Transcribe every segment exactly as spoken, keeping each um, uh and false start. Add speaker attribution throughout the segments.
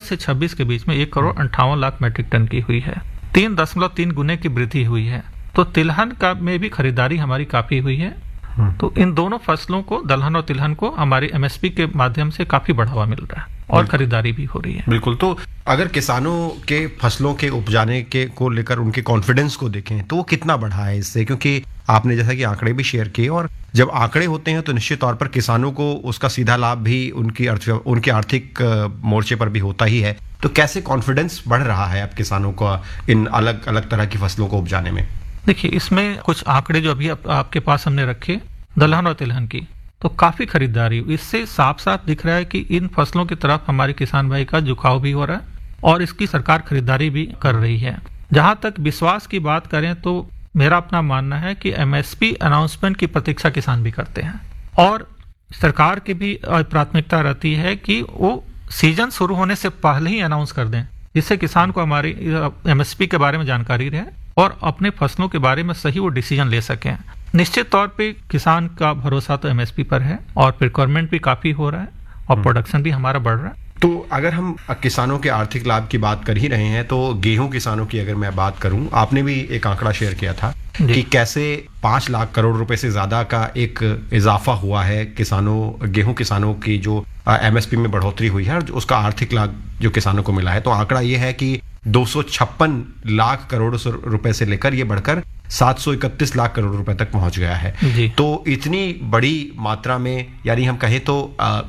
Speaker 1: से छब्बीस के बीच में एक करोड़ अंठावन लाख मैट्रिक टन की हुई है, तीन दशमलव तीन गुने की वृद्धि हुई है। तो तिलहन का में भी खरीदारी हमारी काफी हुई है। तो इन दोनों फसलों को, दलहन और तिलहन को, हमारी एमएसपी के माध्यम से काफी बढ़ावा मिल रहा है और खरीदारी भी हो रही है।
Speaker 2: बिल्कुल। तो अगर किसानों के फसलों के उपजाने के को लेकर उनके कॉन्फिडेंस को देखें तो वो कितना बढ़ा है इससे, क्योंकि आपने जैसा कि आंकड़े भी शेयर किए, और जब आंकड़े होते हैं तो निश्चित तौर पर किसानों को उसका सीधा लाभ भी उनकी अर्थ उनके आर्थिक मोर्चे पर भी होता ही है। तो कैसे कॉन्फिडेंस बढ़ रहा है अब किसानों का इन अलग अलग तरह की फसलों को उपजाने में?
Speaker 1: देखिए, इसमें कुछ आंकड़े जो अभी आप, आपके पास हमने रखे दलहन और तिलहन की, तो काफी खरीदारी, इससे साफ साफ दिख रहा है कि इन फसलों की तरफ हमारे किसान भाई का झुकाव भी हो रहा है और इसकी सरकार खरीदारी भी कर रही है। जहां तक विश्वास की बात करें तो मेरा अपना मानना है कि एमएसपी अनाउंसमेंट की प्रतीक्षा किसान भी करते हैं और सरकार की भी प्राथमिकता रहती है कि वो सीजन शुरू होने से पहले ही अनाउंस कर दें, जिससे किसान को हमारी एमएसपी के बारे में जानकारी रहे और अपने फसलों के बारे में सही वो डिसीजन ले सकें। निश्चित तौर पे किसान का भरोसा तो एमएसपी पर है और प्रिक्योरमेंट भी काफी हो रहा है और प्रोडक्शन भी हमारा बढ़ रहा है।
Speaker 2: तो अगर हम किसानों के आर्थिक लाभ की बात कर ही रहे हैं तो गेहूं किसानों की अगर मैं बात करूं, आपने भी एक आंकड़ा शेयर किया था कि कैसे पांच लाख करोड़ रुपए से ज्यादा का एक इजाफा हुआ है किसानों गेहूं किसानों की जो एमएसपी में बढ़ोतरी हुई है और उसका आर्थिक लाभ जो किसानों को मिला है। तो आंकड़ा ये है कि दो सौ छप्पन लाख करोड़ रुपए से लेकर ये बढ़कर सात सौ इकतीस लाख करोड़ रुपए तक पहुंच गया है। तो इतनी बड़ी मात्रा में, यानी हम कहें तो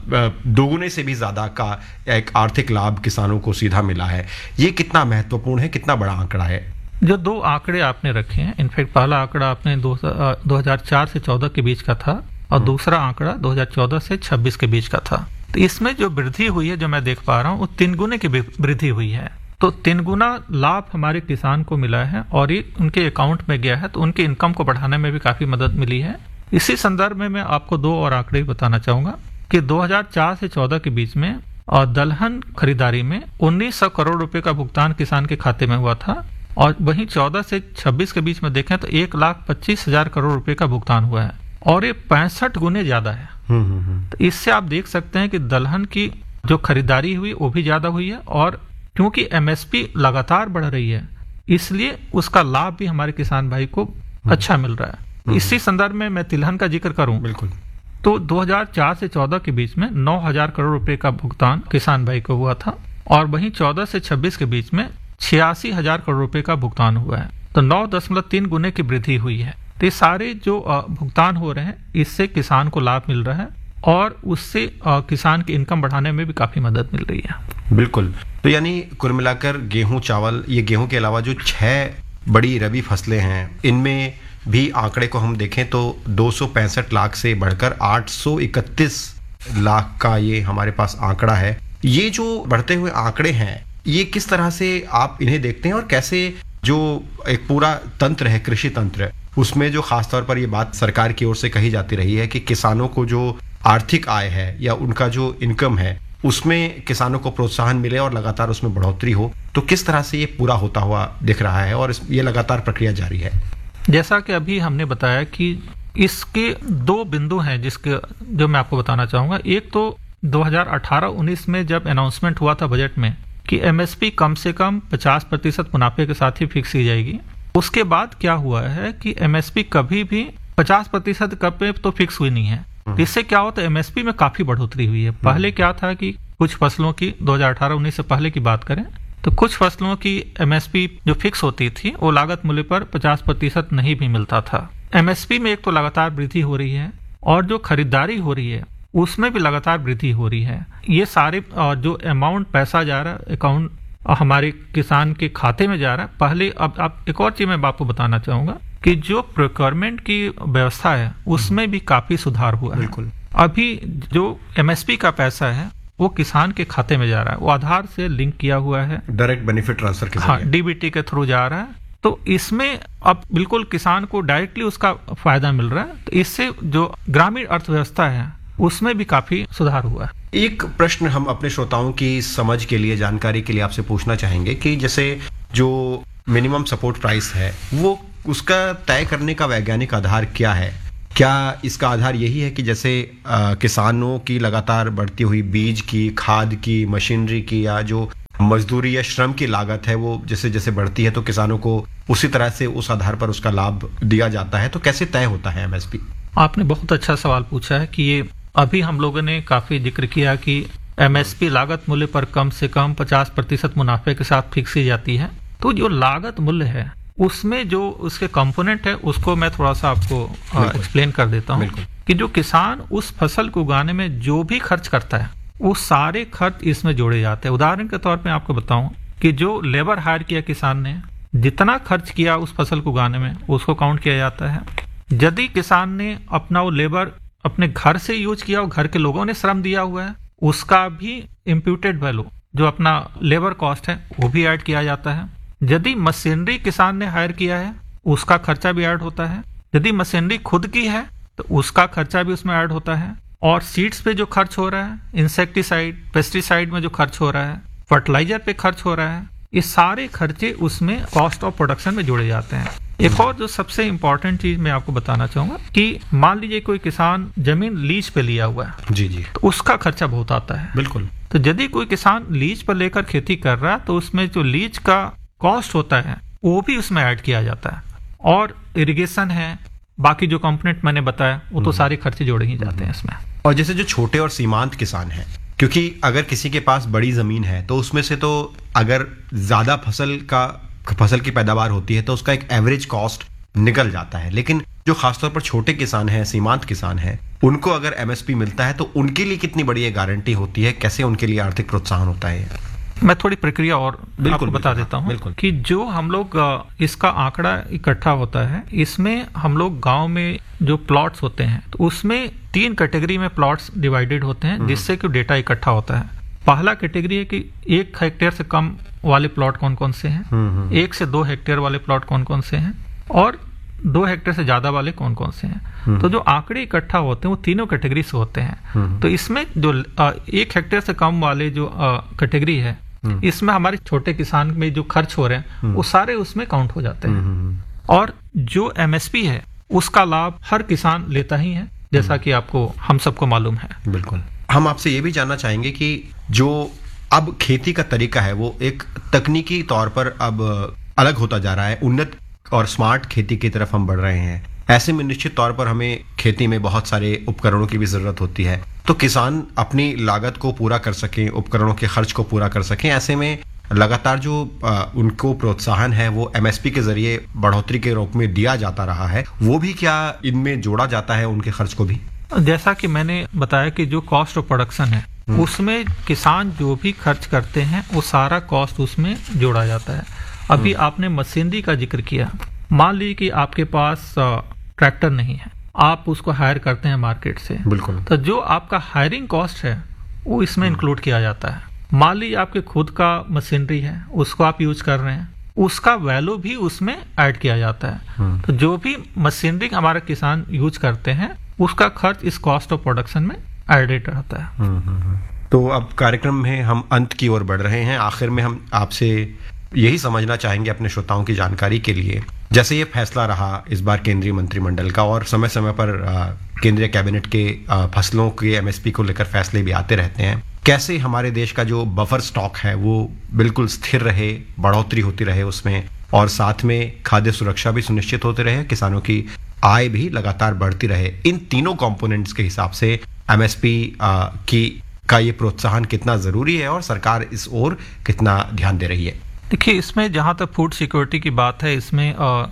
Speaker 2: दोगुने से भी ज्यादा का एक आर्थिक लाभ किसानों को सीधा मिला है। ये कितना महत्वपूर्ण है, कितना बड़ा आंकड़ा है?
Speaker 1: जो दो आंकड़े आपने रखे हैं, इनफैक्ट पहला आंकड़ा आपने दो हजार चार से चौदह के बीच का था और दूसरा आंकड़ा दो हजार चौदह से छब्बीस के बीच का था। तो इसमें जो वृद्धि हुई है, जो मैं देख पा रहा हूँ, वो तीन गुने की वृद्धि हुई है। तो तीन गुना लाभ हमारे किसान को मिला है और ये उनके अकाउंट में गया है, तो उनके इनकम को बढ़ाने में भी काफी मदद मिली है। इसी संदर्भ में मैं आपको दो और आंकड़े बताना चाहूंगा कि दो हजार चार से चौदह के बीच में और दलहन खरीदारी में उन्नीस सौ करोड़ रुपए का भुगतान किसान के खाते में हुआ था और वहीं चौदह से छब्बीस के बीच में देखें तो एक लाख पच्चीस हजार करोड़ रुपए का भुगतान हुआ है और ये पैंसठ गुने ज्यादा है। तो इससे आप देख सकते हैं कि दलहन की जो खरीदारी हुई वो भी ज्यादा हुई है और क्योंकि एमएसपी लगातार बढ़ रही है इसलिए उसका लाभ भी हमारे किसान भाई को अच्छा मिल रहा है। इसी संदर्भ में मैं तिलहन का जिक्र करूं, बिल्कुल, तो दो हजार चार से चौदह के बीच में नौ हजार करोड़ रुपए का भुगतान किसान भाई को हुआ था और वहीं चौदह से छब्बीस के बीच में छियासी हजार करोड़ रुपए का भुगतान हुआ है। तो नौ दशमलव तीन गुने की वृद्धि हुई है। तो ये सारे जो भुगतान हो रहे हैं इससे किसान को लाभ मिल रहा है और उससे किसान की इनकम बढ़ाने में भी काफी मदद मिल रही है।
Speaker 2: बिल्कुल। तो यानी कुल मिलाकर गेहूं, चावल, ये गेहूं के अलावा जो छह बड़ी रबी फसलें हैं इनमें भी आंकड़े को हम देखें तो दो सौ पैंसठ लाख से बढ़कर आठ सौ इकतीस लाख का ये हमारे पास आंकड़ा है। ये जो बढ़ते हुए आंकड़े हैं ये किस तरह से आप इन्हें देखते हैं और कैसे जो एक पूरा तंत्र है, कृषि तंत्र, उसमें जो खासतौर पर ये बात सरकार की ओर से कही जाती रही है कि किसानों को जो आर्थिक आय है या उनका जो इनकम है उसमें किसानों को प्रोत्साहन मिले और लगातार उसमें बढ़ोतरी हो, तो किस तरह से ये पूरा होता हुआ दिख रहा है और ये लगातार प्रक्रिया जारी है?
Speaker 1: जैसा कि अभी हमने बताया कि इसके दो बिंदु हैं जिसके जो मैं आपको बताना चाहूंगा। एक तो दो हजार अठारह उन्नीस में जब अनाउंसमेंट हुआ था बजट में कि एमएसपी कम से कम पचास प्रतिशत मुनाफे के साथ ही फिक्स की जाएगी, उसके बाद क्या हुआ है कि एमएसपी कभी भी पचास प्रतिशत कब पे तो फिक्स हुई नहीं है। इससे क्या होता है, एमएसपी में काफी बढ़ोतरी हुई है। पहले क्या था कि कुछ फसलों की दो हजार अठारह उन्नीस से पहले की बात करें तो कुछ फसलों की एमएसपी जो फिक्स होती थी वो लागत मूल्य पर पचास प्रतिशत नहीं भी मिलता था। एमएसपी में एक तो लगातार वृद्धि हो रही है और जो खरीदारी हो रही है उसमें भी लगातार वृद्धि हो रही है। ये सारे जो अमाउंट पैसा जा रहा है अकाउंट हमारे किसान के खाते में जा रहा है। पहले अब आप एक और चीज मैं आपको बताना चाहूंगा कि जो प्रोक्योरमेंट की व्यवस्था है उसमें भी काफी सुधार हुआ है। बिल्कुल। अभी जो एमएसपी का पैसा है वो किसान के खाते में जा रहा है, वो आधार से लिंक किया हुआ है,
Speaker 2: डायरेक्ट बेनिफिट ट्रांसफर के
Speaker 1: हाँ डीबीटी के थ्रू जा रहा है। तो इसमें अब बिल्कुल किसान को डायरेक्टली उसका फायदा मिल रहा है। तो इससे जो ग्रामीण अर्थव्यवस्था है उसमें भी काफी सुधार हुआ है।
Speaker 2: एक प्रश्न हम अपने श्रोताओं की समझ के लिए, जानकारी के लिए आपसे पूछना चाहेंगे कि जैसे जो मिनिमम सपोर्ट प्राइस है वो उसका तय करने का वैज्ञानिक आधार क्या है? क्या इसका आधार यही है कि जैसे आ, किसानों की लगातार बढ़ती हुई बीज की, खाद की, मशीनरी की या जो मजदूरी या श्रम की लागत है वो जैसे जैसे बढ़ती है तो किसानों को उसी तरह से उस आधार पर उसका लाभ दिया जाता है, तो कैसे तय होता है एमएसपी?
Speaker 1: आपने बहुत अच्छा सवाल पूछा है कि ये अभी हम लोगों ने काफी जिक्र किया कि एमएसपी लागत मूल्य पर कम से कम पचास प्रतिशत मुनाफे के साथ फिक्स की जाती है। तो जो लागत मूल्य है उसमें जो उसके कंपोनेंट है उसको मैं थोड़ा सा आपको एक्सप्लेन कर देता हूँ कि जो किसान उस फसल को उगाने में जो भी खर्च करता है वो सारे खर्च इसमें जोड़े जाते हैं। उदाहरण के तौर पे आपको बताऊं कि जो लेबर हायर किया किसान ने, जितना खर्च किया उस फसल को उगाने में उसको काउंट किया जाता है। यदि किसान ने अपना वो लेबर अपने घर से यूज किया और घर के लोगों ने श्रम दिया हुआ है उसका भी इम्प्यूटेड वैल्यू जो अपना लेबर कॉस्ट है वो भी ऐड किया जाता है। यदि मशीनरी किसान ने हायर किया है उसका खर्चा भी ऐड होता है। यदि मशीनरी खुद की है तो उसका खर्चा भी उसमें ऐड होता है। और सीड्स पे जो खर्च हो रहा है, इंसेक्टिसाइड पेस्टिसाइड में जो खर्च हो रहा है, फर्टिलाइजर पे खर्च हो रहा है, ये सारे खर्चे उसमें कॉस्ट ऑफ प्रोडक्शन में जोड़े जाते हैं। एक और जो सबसे इंपॉर्टेंट चीज मैं आपको बताना चाहूंगा कि मान लीजिए कोई किसान जमीन लीज पे लिया हुआ है,
Speaker 2: जी जी,
Speaker 1: तो उसका खर्चा बहुत आता है।
Speaker 2: बिल्कुल।
Speaker 1: तो यदि कोई किसान लीज पर लेकर खेती कर रहा है तो उसमें जो लीज का कॉस्ट होता है वो भी उसमें ऐड किया जाता है। और इरिगेशन है, बाकी जो कंपोनेंट मैंने बताया वो तो सारे खर्चे जोड़े ही जाते हैं इसमें।
Speaker 2: और जैसे जो छोटे और सीमांत किसान हैं, क्योंकि अगर किसी के पास बड़ी जमीन है तो उसमें से तो अगर ज्यादा फसल का फसल की पैदावार होती है तो उसका एक एवरेज कॉस्ट निकल जाता है, लेकिन जो खासतौर पर छोटे किसान हैं, सीमांत किसान हैं, उनको अगर एमएसपी मिलता है तो उनके लिए कितनी बड़ी ये गारंटी होती है, कैसे उनके लिए आर्थिक प्रोत्साहन होता है?
Speaker 1: मैं थोड़ी प्रक्रिया और बिल्कुल बता देता हूँ कि जो हम लोग इसका आंकड़ा इकट्ठा होता है इसमें हम लोग गांव में जो प्लॉट्स होते हैं तो उसमें तीन कैटेगरी में प्लॉट्स डिवाइडेड होते हैं जिससे कि डेटा इकट्ठा होता है। पहला कैटेगरी है कि एक हेक्टेयर से कम वाले प्लॉट कौन कौन से हैं, एक से दो हेक्टेयर वाले प्लॉट कौन कौन से हैं और दो हेक्टेयर से ज्यादा वाले कौन कौन से हैं। तो जो आंकड़े इकट्ठा होते हैं वो तीनों कैटेगरी से होते हैं। तो इसमें जो एक हेक्टेयर से कम वाले जो कैटेगरी है इसमें हमारे छोटे किसान में जो खर्च हो रहे हैं वो सारे उसमें काउंट हो जाते हैं। और जो एमएसपी है उसका लाभ हर किसान लेता ही है, जैसा कि आपको हम सबको मालूम है।
Speaker 2: बिल्कुल। हम आपसे ये भी जानना चाहेंगे कि जो अब खेती का तरीका है वो एक तकनीकी तौर पर अब अलग होता जा रहा है, उन्नत और स्मार्ट खेती की तरफ हम बढ़ रहे हैं। ऐसे में निश्चित तौर पर हमें खेती में बहुत सारे उपकरणों की भी जरूरत होती है, तो किसान अपनी लागत को पूरा कर सकें, उपकरणों के खर्च को पूरा कर सकें, ऐसे में लगातार जो आ, उनको प्रोत्साहन है वो एमएसपी के जरिए बढ़ोतरी के रूप में दिया जाता रहा है, वो भी क्या इनमें जोड़ा जाता है उनके खर्च को भी?
Speaker 1: जैसा कि मैंने बताया कि जो कॉस्ट ऑफ प्रोडक्शन है उसमें किसान जो भी खर्च करते हैं वो सारा कॉस्ट उसमें जोड़ा जाता है। अभी आपने मशीनरी का जिक्र किया, मान लीजिए कि आपके पास ट्रैक्टर नहीं है, आप उसको हायर करते हैं मार्केट से,
Speaker 2: बिल्कुल,
Speaker 1: तो जो आपका हायरिंग कॉस्ट है वो इसमें इंक्लूड किया जाता है। मान लीजिए आपके खुद का मशीनरी है उसको आप यूज कर रहे हैं, उसका वैल्यू भी उसमें ऐड किया जाता है। तो जो भी मशीनरी हमारे किसान यूज करते हैं उसका खर्च इस कॉस्ट ऑफ प्रोडक्शन में एडेड रहता है।
Speaker 2: तो अब कार्यक्रम में हम अंत की ओर बढ़ रहे हैं। आखिर में हम आपसे यही समझना चाहेंगे अपने श्रोताओं की जानकारी के लिए, जैसे ये फैसला रहा इस बार केंद्रीय मंत्रिमंडल का और समय समय पर केंद्रीय कैबिनेट के आ, फसलों के एमएसपी को लेकर फैसले भी आते रहते हैं, कैसे हमारे देश का जो बफर स्टॉक है वो बिल्कुल स्थिर रहे, बढ़ोतरी होती रहे उसमें, और साथ में खाद्य सुरक्षा भी सुनिश्चित होती रहे, किसानों की आय भी लगातार बढ़ती रहे। इन तीनों कंपोनेंट्स के हिसाब से एमएसपी की का ये प्रोत्साहन कितना जरूरी है और सरकार इस ओर कितना ध्यान दे रही है?
Speaker 1: देखिए, इसमें जहां तक फूड सिक्योरिटी की बात है, इसमें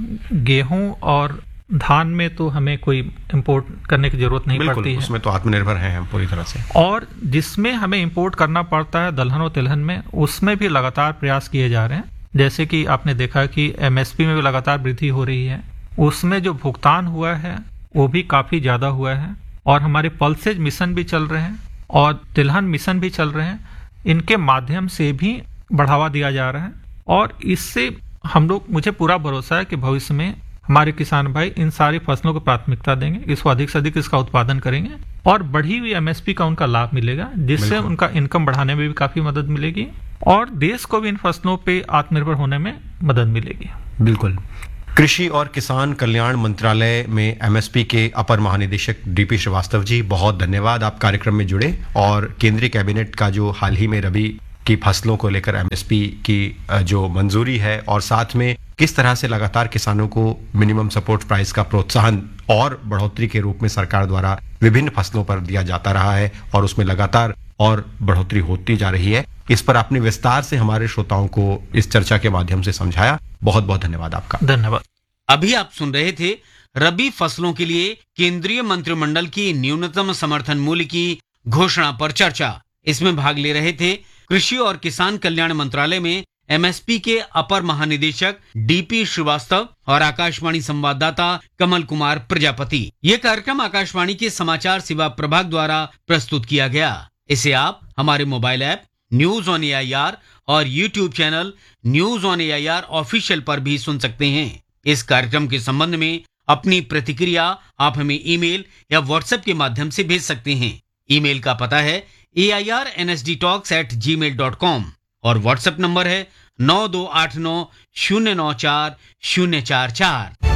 Speaker 1: गेहूं और धान में तो हमें कोई इंपोर्ट करने की जरूरत नहीं पड़ती है,
Speaker 2: उसमें तो आत्मनिर्भर हैं हम पूरी तरह से।
Speaker 1: और जिसमें हमें इंपोर्ट करना पड़ता है दलहन और तिलहन में, उसमें भी लगातार प्रयास किए जा रहे हैं। जैसे कि आपने देखा कि एमएसपी में भी लगातार वृद्धि हो रही है, उसमें जो भुगतान हुआ है वो भी काफी ज्यादा हुआ है, और हमारे पल्सेज मिशन भी चल रहे हैं और तिलहन मिशन भी चल रहे हैं, इनके माध्यम से भी बढ़ावा दिया जा रहा है। और इससे हम लोग, मुझे पूरा भरोसा है कि भविष्य में हमारे किसान भाई इन सारी फसलों को प्राथमिकता देंगे, इसको अधिक से अधिक इसका उत्पादन करेंगे और बढ़ी हुई एमएसपी का उनका लाभ मिलेगा, जिससे उनका इनकम बढ़ाने में भी काफी मदद मिलेगी और देश को भी इन फसलों पे आत्मनिर्भर होने में मदद मिलेगी।
Speaker 2: बिल्कुल। कृषि और किसान कल्याण मंत्रालय में एमएसपी के अपर महानिदेशक डीपी श्रीवास्तव जी, बहुत धन्यवाद, आप कार्यक्रम में जुड़े और केंद्रीय कैबिनेट का जो हाल ही में रबी की फसलों को लेकर एमएसपी की जो मंजूरी है और साथ में किस तरह से लगातार किसानों को मिनिमम सपोर्ट प्राइस का प्रोत्साहन और बढ़ोतरी के रूप में सरकार द्वारा विभिन्न फसलों पर दिया जाता रहा है और उसमें लगातार और बढ़ोतरी होती जा रही है, इस पर आपने विस्तार से हमारे श्रोताओं को इस चर्चा के माध्यम से समझाया। बहुत बहुत धन्यवाद आपका।
Speaker 1: धन्यवाद।
Speaker 3: अभी आप सुन रहे थे रबी फसलों के लिए केंद्रीय मंत्रिमंडल की न्यूनतम समर्थन मूल्य की घोषणा पर चर्चा। इसमें भाग ले रहे थे कृषि और किसान कल्याण मंत्रालय में एमएसपी के अपर महानिदेशक डीपी श्रीवास्तव और आकाशवाणी संवाददाता कमल कुमार प्रजापति। ये कार्यक्रम आकाशवाणी के समाचार सेवा प्रभाग द्वारा प्रस्तुत किया गया। इसे आप हमारे mobile app news on AIR और YouTube channel news on AIR official पर भी सुन सकते हैं। इस कार्यक्रम के संबंध में अपनी प्रतिक्रिया आप हमें ईमेल या व्हाट्सएप के माध्यम से भेज सकते हैं। ईमेल का पता है ए I R N S D talks eight ji mail dot com और व्हाट्सएप नंबर है नौ दो आठ नौ शून्य नौ चार शून्य चार चार।